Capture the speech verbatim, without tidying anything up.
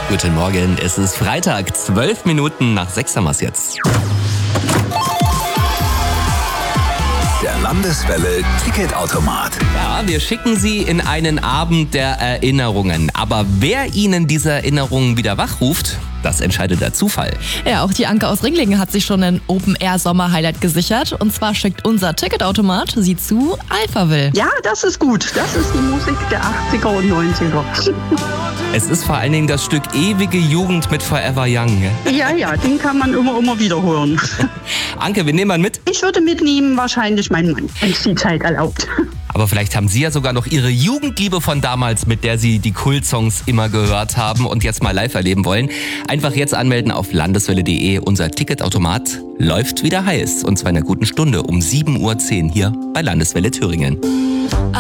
Guten Morgen, es ist Freitag, zwölf Minuten nach sechs haben wir es jetzt. Der Landeswelle Ticketautomat. Ja, wir schicken Sie in einen Abend der Erinnerungen. Aber wer Ihnen diese Erinnerungen wieder wachruft, das entscheidet der Zufall. Ja, auch die Anke aus Ringlingen hat sich schon ein Open-Air-Sommer-Highlight gesichert. Und zwar schickt unser Ticketautomat sie zu Alphaville. Ja, das ist gut. Das ist die Musik der achtziger und neunziger. Es ist vor allen Dingen das Stück Ewige Jugend mit Forever Young. Ja, ja, den kann man immer, immer wieder hören. Anke, wen nehmen wir mit? Ich würde mitnehmen wahrscheinlich meinen Mann, wenn es die Zeit erlaubt. Aber vielleicht haben Sie ja sogar noch Ihre Jugendliebe von damals, mit der Sie die Kultsongs immer gehört haben und jetzt mal live erleben wollen. Einfach jetzt anmelden auf landeswelle punkt de. Unser Ticketautomat läuft wieder heiß. Und zwar in einer guten Stunde um sieben Uhr zehn hier bei Landeswelle Thüringen.